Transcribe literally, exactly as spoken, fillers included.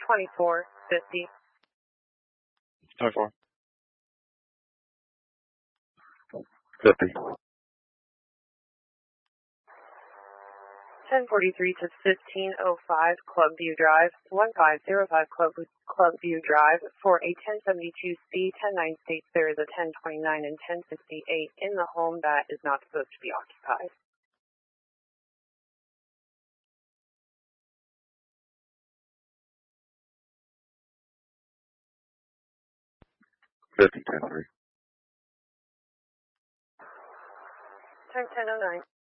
twenty-four fifty. twenty-four. fifty. ten forty-three to fifteen oh five Clubview Drive, one five zero five Club, Clubview Drive, for a ten seventy-two C, ten nine states there is a ten twenty-nine and ten sixty-eight in the home that is not supposed to be occupied. fifty, ten three. ten ten oh nine.